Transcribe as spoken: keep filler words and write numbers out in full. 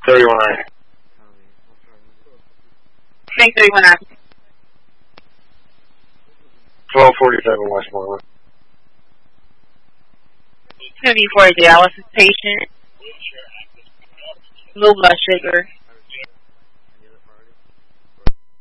thirty-one nine. Thanks, thirty-one nine. twelve forty-seven Westmoreland. It's going to be for a dialysis patient. Low blood sugar.